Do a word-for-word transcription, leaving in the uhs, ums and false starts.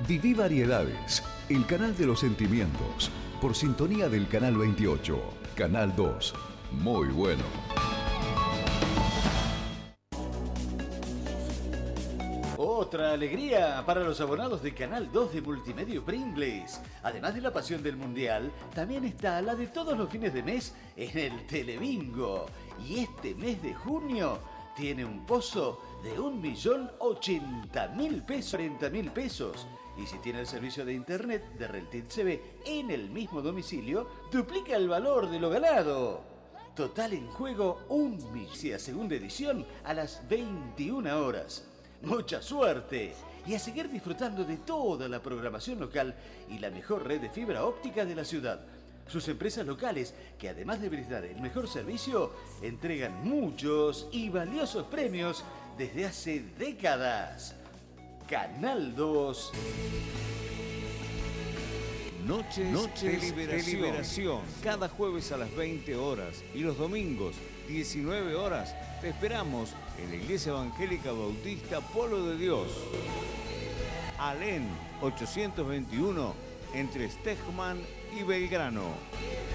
Viví Variedades, el canal de los sentimientos, por sintonía del Canal veintiocho. Canal dos, muy bueno. Otra alegría para los abonados de Canal dos de Multimedia Pringles. Además de la pasión del Mundial, también está la de todos los fines de mes en el Telebingo. Y este mes de junio tiene un pozo de un millón ochenta mil pesos, cuarenta mil pesos. Y si tiene el servicio de internet de Reltit C V en el mismo domicilio, duplica el valor de lo ganado. Total en juego un millón, segunda edición a las veintiuna horas. ¡Mucha suerte! Y a seguir disfrutando de toda la programación local y la mejor red de fibra óptica de la ciudad. Sus empresas locales, que además de brindar el mejor servicio, entregan muchos y valiosos premios desde hace décadas. Canal dos. Noches, Noches de, liberación. de liberación. Cada jueves a las veinte horas y los domingos, diecinueve horas, te esperamos en la Iglesia Evangélica Bautista Polo de Dios. Alén ochocientos veintiuno, entre Stegman y Belgrano.